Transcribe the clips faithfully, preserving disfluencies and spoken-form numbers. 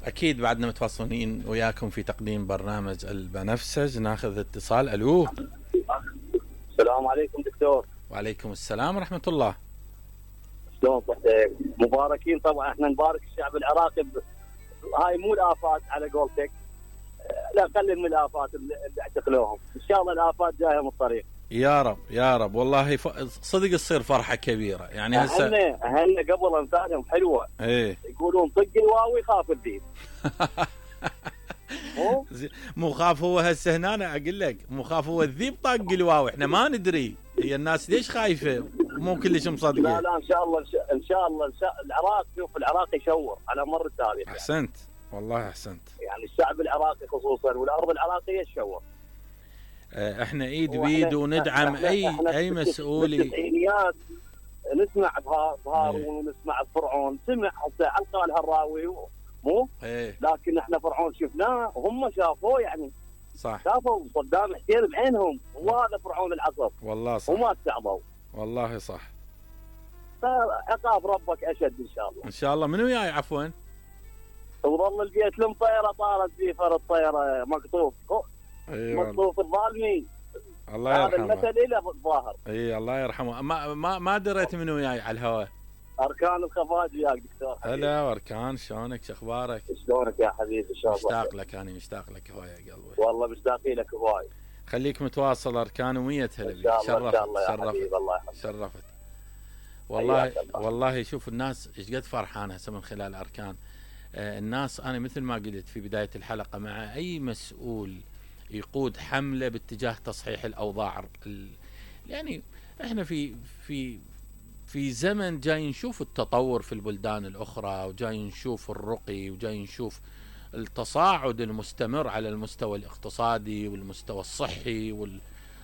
أكيد بعدنا متواصلين وياكم في تقديم برنامج البنفسج. ناخذ اتصال. ألو. السلام عليكم دكتور. وعليكم السلام ورحمة الله. شلون صحتك؟ مباركين طبعا، احنا نبارك الشعب العراقي. هاي مو الآفات على قولتك، لا قلل من الآفات اللي اعتقلوهم، ان شاء الله الآفات جايه من الطريق. يا رب يا رب، والله ف... صدق تصير فرحة كبيرة يعني هسه. اهلنا اهلنا قبل امثالهم حلوة. ايه يقولون طق الواوي خاف الذيب. مو مو خاف هو هسه هنا اقول لك، مو خاف هو الذيب طاق الواو، احنا ما ندري هي الناس ليش خايفه، مو كلش مصدقه. لا لا ان شاء الله ان شاء الله العراق، شوف العراق يشور على مر التاريخ يعني. احسنت والله احسنت. يعني الشعب العراقي خصوصا والارض العراقيه تشور. احنا ايد بيد وندعم اي اي مسؤولي. بالتسعينيات نسمع بهارون ونسمع بفرعون، سمع حتى علقه الهراوي مو ايه، لكن احنا فرعون شفناه وهم شافوه يعني. صح، شافوا صدام حسين بعينهم، وهذا فرعون العصر والله صح، وما استعظوا. والله صح. فعقاب ربك اشد ان شاء الله. ان شاء الله. منو وياي عفوا؟ وظل لقيت لهم طيره طارت في فرد طيره مقطوف. ايوه مقطوف الظالمين. الله يرحمه. هذا المثل له الظاهر. اي الله يرحمه. ما ما ما دريت منو وياي على الهواء. اركان الخفاج وياك دكتور. هلا وركان، شلونك؟ شو اخبارك؟ شلونك يا حبيبي؟ ان شاء الله مشتاق لك، انا مشتاق لك هواي يا قلبي. والله مشتاقين لك هواي. خليك متواصل اركان ومية هلا بيك. شرفت ان شاء الله يا حبيبي. الله يحفظك. شرفت والله والله. شوف الناس ايش قد فرحانه هسه من خلال اركان. آه الناس انا مثل ما قلت في بدايه الحلقه، مع اي مسؤول يقود حمله باتجاه تصحيح الاوضاع. يعني احنا في في في زمن جاي نشوف التطور في البلدان الاخرى، وجاي نشوف الرقي، وجاي نشوف التصاعد المستمر على المستوى الاقتصادي والمستوى الصحي وال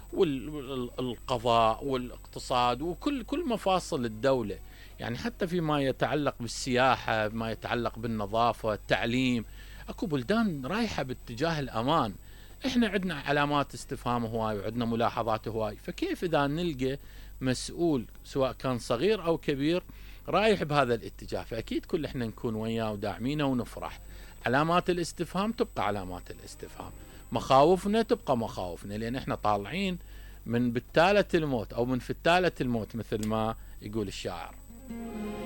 والقضاء والاقتصاد وكل كل مفاصل الدولة. يعني حتى فيما يتعلق بالسياحة، ما يتعلق بالنظافة، التعليم، اكو بلدان رايحة باتجاه الامان. احنا عندنا علامات استفهام هواي وعندنا ملاحظات هواي. فكيف اذا نلقى مسؤول سواء كان صغير او كبير رايح بهذا الاتجاه؟ فاكيد كل احنا نكون وياه وداعمينه ونفرح. علامات الاستفهام تبقى علامات الاستفهام، مخاوفنا تبقى مخاوفنا، لان احنا طالعين من بتالة الموت او من فتالة الموت مثل ما يقول الشاعر.